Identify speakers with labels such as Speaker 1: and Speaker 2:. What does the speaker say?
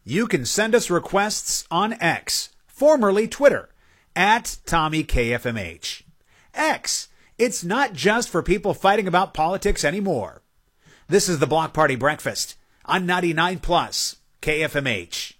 Speaker 1: You can send us requests on X, formerly Twitter, at TommyKFMH. X, it's not just for people fighting about politics anymore. This is the Block Party Breakfast on 99 Plus KFMH.